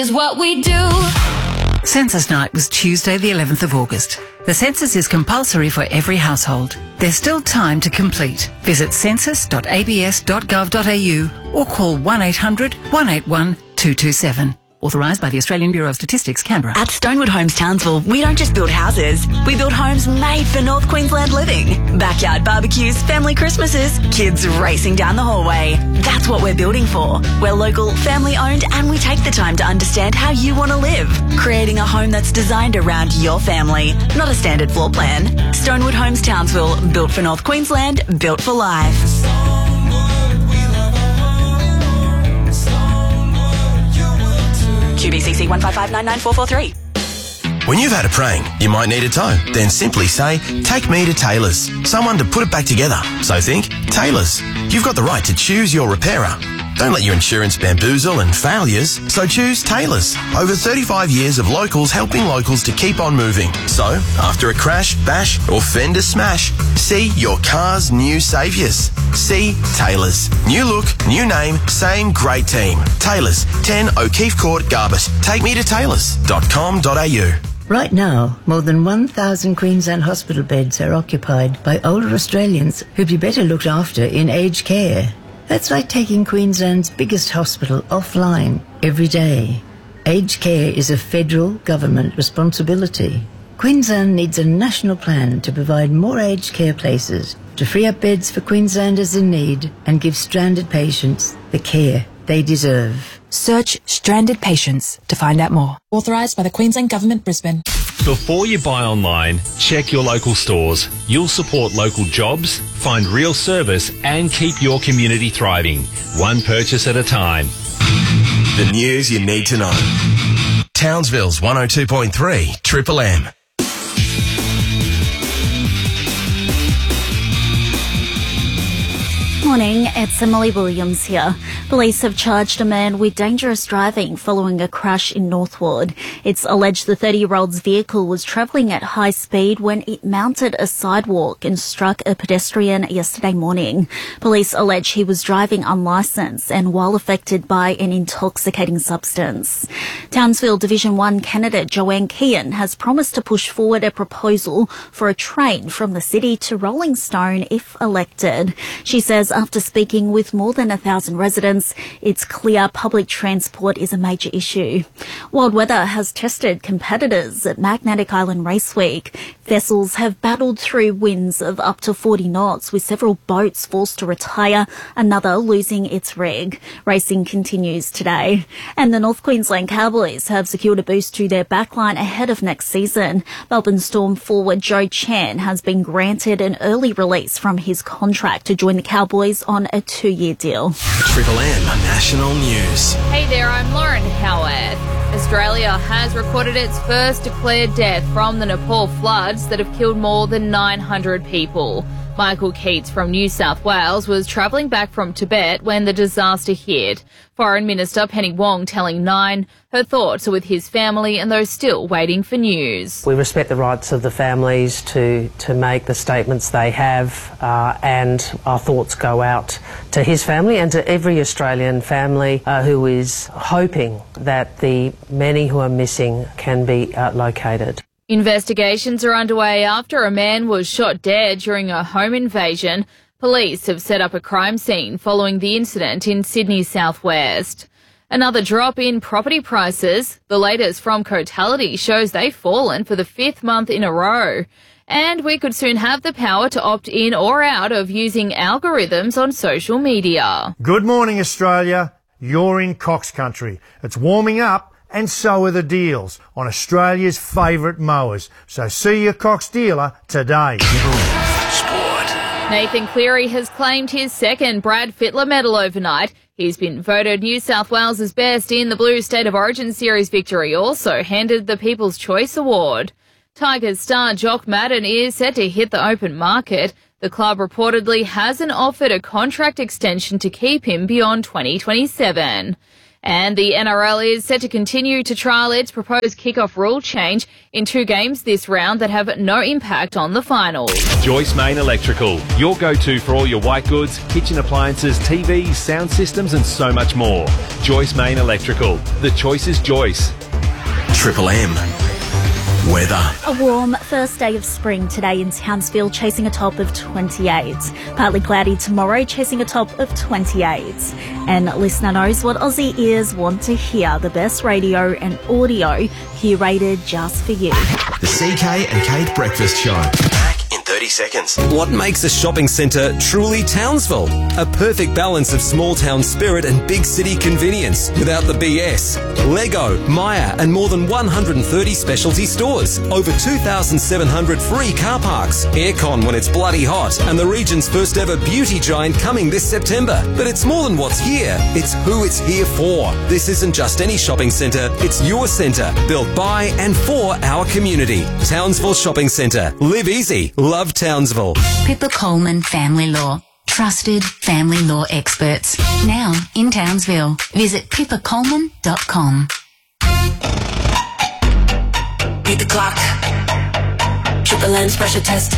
is what we do. Census night was Tuesday the 11th of August. The census is compulsory for every household. There's still time to complete. Visit census.abs.gov.au or call 1800 181 227. Authorised by the Australian Bureau of Statistics, Canberra. At Stonewood Homes Townsville, we don't just build houses, we build homes made for North Queensland living. Backyard barbecues, family Christmases, kids racing down the hallway. That's what we're building for. We're local, family owned, and we take the time to understand how you want to live. Creating a home that's designed around your family, not a standard floor plan. Stonewood Homes Townsville, built for North Queensland, built for life. QBCC 155994443. When you've had a prank, you might need a tow. Then simply say, take me to Taylor's. Someone to put it back together. So think, Taylor's. You've got the right to choose your repairer. Don't let your insurance bamboozle and failures, so choose Taylor's. Over 35 years of locals helping locals to keep on moving. So, after a crash, bash or fender smash, see your car's new saviours. See Taylor's. New look, new name, same great team. Taylor's, 10 O'Keefe Court, Garbett. Take me to taylors.com.au. Right now, more than 1,000 Queensland hospital beds are occupied by older Australians who'd be better looked after in aged care. That's like taking Queensland's biggest hospital offline every day. Aged care is a federal government responsibility. Queensland needs a national plan to provide more aged care places, to free up beds for Queenslanders in need and give stranded patients the care they deserve. Search stranded patients to find out more. Authorised by the Queensland Government, Brisbane. Before you buy online, check your local stores. You'll support local jobs, find real service and keep your community thriving. One purchase at a time. The news you need to know. Townsville's 102.3 Triple M. Morning, it's Emily Williams here. Police have charged a man with dangerous driving following a crash in Northwood. It's alleged the 30-year-old's vehicle was travelling at high speed when it mounted a sidewalk and struck a pedestrian yesterday morning. Police allege he was driving unlicensed and while affected by an intoxicating substance. Townsville Division 1 candidate Joanne Kean has promised to push forward a proposal for a train from the city to Rolling Stone if elected. She says after speaking with more than 1,000 residents, it's clear public transport is a major issue. Wild weather has tested competitors at Magnetic Island Race Week. Vessels have battled through winds of up to 40 knots, with several boats forced to retire, another losing its rig. Racing continues today. And the North Queensland Cowboys have secured a boost to their backline ahead of next season. Melbourne Storm forward Joe Chan has been granted an early release from his contract to join the Cowboys on a 2-year deal. Triple M National News. Hey there, I'm Lauren Howard. Australia has recorded its first declared death from the Nepal floods that have killed more than 900 people. Michael Keats from New South Wales was travelling back from Tibet when the disaster hit. Foreign Minister Penny Wong telling Nine her thoughts are with his family and those still waiting for news. We respect the rights of the families to make the statements they have, and our thoughts go out to his family and to every Australian family who is hoping that the many who are missing can be located. Investigations are underway after a man was shot dead during a home invasion. Police have set up a crime scene following the incident in Sydney's southwest. Another drop in property prices. The latest from Cotality shows they've fallen for the 5th month in a row. And we could soon have the power to opt in or out of using algorithms on social media. Good morning, Australia. You're in Cox Country. It's warming up. And so are the deals on Australia's favourite mowers. So see your Cox dealer today. Sport. Nathan Cleary has claimed his second Brad Fittler medal overnight. He's been voted New South Wales' best in the Blue State of Origin Series victory, also handed the People's Choice Award. Tigers star Jock Madden is set to hit the open market. The club reportedly hasn't offered a contract extension to keep him beyond 2027. And the NRL is set to continue to trial its proposed kickoff rule change in 2 games this round that have no impact on the finals. Joyce Main Electrical, your go-to for all your white goods, kitchen appliances, TVs, sound systems and so much more. Joyce Main Electrical. The choice is Joyce. Triple M. Weather. A warm first day of spring today in Townsville, chasing a top of 28. Partly cloudy tomorrow, chasing a top of 28. And listener knows what Aussie ears want to hear. The best radio and audio curated just for you. The CK and Kate Breakfast Show. Back in 30 seconds. What makes a shopping centre truly Townsville? A perfect balance of small town spirit and big city convenience without the BS. Lego, Myer and more than 130 specialty stores. Over 2,700 free car parks. Aircon when it's bloody hot. And the region's first ever beauty giant coming this September. But it's more than what's here. It's who it's here for. This isn't just any shopping centre. It's your centre. Built by and for our community. Townsville Shopping Centre. Live easy. Love Townsville. Pippa Coleman Family Law. Trusted family law experts. Now in Townsville. Visit pippacoleman.com. Beat the clock. Triple M's pressure test.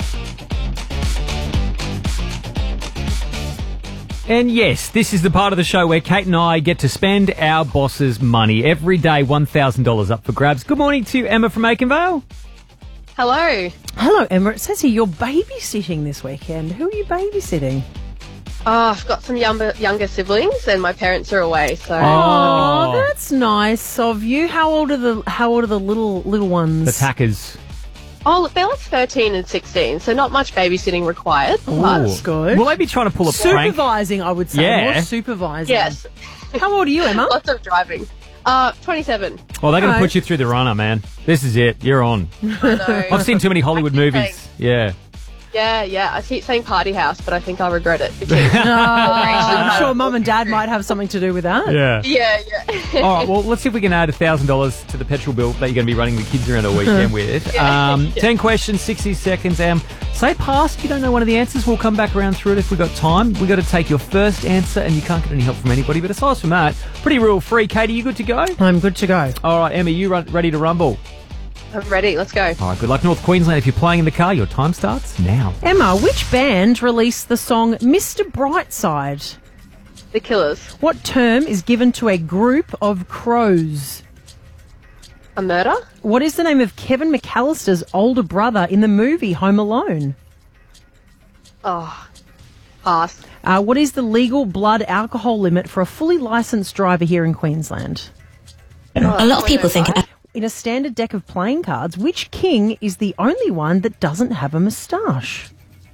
And yes, this is the part of the show where Kate and I get to spend our boss's money. Every day, $1,000 up for grabs. Good morning to Emma from Aikenvale. Hello. Hello, Emma. It says here you're babysitting this weekend. Who are you babysitting? Oh, I've got some younger siblings, and my parents are away. So. Oh, that's nice of you. How old are the little ones? The tackers. Oh, look, they're like 13 and 16, so not much babysitting required. That's good. Well, maybe trying to pull a prank. Supervising, I would say. Yeah. More supervising. Yes. How old are you, Emma? Lots of driving. 27. Well, they're going to put you through the runner, man. This is it. You're on. I know. I've seen too many Hollywood movies. Yeah. Yeah. I keep saying party house, but I think I'll regret it. Because I'm sure Mum and Dad might have something to do with that. Yeah. Yeah. All right, well, let's see if we can add $1,000 to the petrol bill that you're going to be running the kids around all weekend with. 10 questions, 60 seconds. Say pass if you don't know one of the answers. We'll come back around through it if we've got time. We've got to take your first answer, and you can't get any help from anybody. But aside from that, pretty rule-free. Katie, you good to go? I'm good to go. All right, Emma, you ready to rumble? I'm ready. Let's go. All right, good luck, North Queensland. If you're playing in the car, your time starts now. Emma, which band released the song Mr. Brightside? The Killers. What term is given to a group of crows? A murder? What is the name of Kevin McAllister's older brother in the movie Home Alone? Oh, pass. What is the legal blood alcohol limit for a fully licensed driver here in Queensland? A lot of people think... In a standard deck of playing cards, which king is the only one that doesn't have a moustache?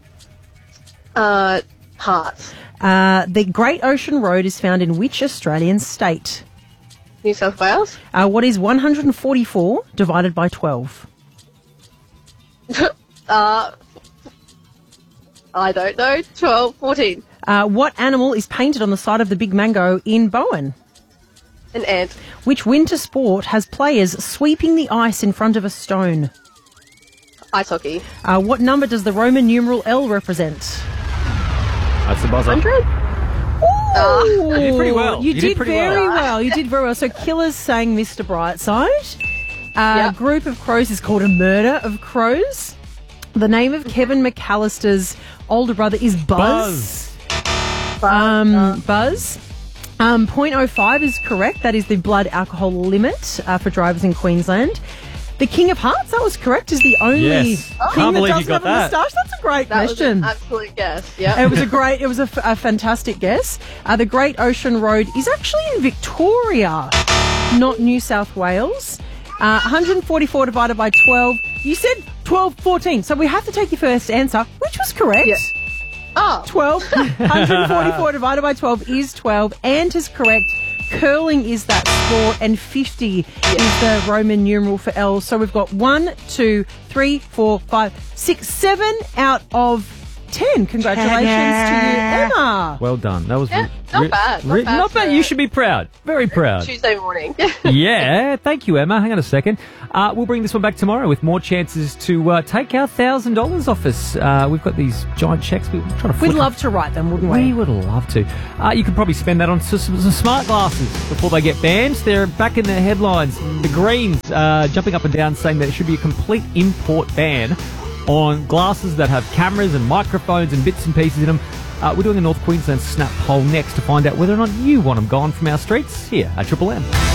Hearts. The Great Ocean Road is found in which Australian state? New South Wales. What is 144 divided by 12? I don't know. 12, 14. What animal is painted on the side of the Big Mango in Bowen? An ant. Which winter sport has players sweeping the ice in front of a stone? Ice hockey. What number does the Roman numeral L represent? That's the buzzer. 100. You did pretty well. You did very well. You did very well. So Killers sang Mr. Brightside. A group of crows is called a murder of crows. The name of Kevin McAllister's older brother is Buzz. Buzz. 0.05 is correct. That is the blood alcohol limit for drivers in Queensland. The King of Hearts, that was correct, is the only king that doesn't have a moustache. That's a great question. That was an absolute guess. Yeah. It was a fantastic guess. The Great Ocean Road is actually in Victoria, not New South Wales. 144 divided by 12. You said 12, 14. So we have to take your first answer, which was correct. Yeah. Oh. 12. 144 divided by 12 is 12. And is correct. Curling is that sport, and 50 is the Roman numeral for L. So we've got 1, 2, 3, 4, 5, 6, 7 out of 10. Congratulations to you, Emma. Well done. That was not bad. not bad. You should be proud. Very proud. Tuesday morning. Yeah, thank you, Emma. Hang on a second. We'll bring this one back tomorrow with more chances to take our $1,000 off us. We've got these giant checks. We're trying to We'd love to write them, wouldn't we? We would love to. You could probably spend that on some smart glasses before they get banned. They're back in the headlines. The Greens jumping up and down saying that it should be a complete import ban on glasses that have cameras and microphones and bits and pieces in them. We're doing a North Queensland snap poll next to find out whether or not you want them gone from our streets here at Triple M.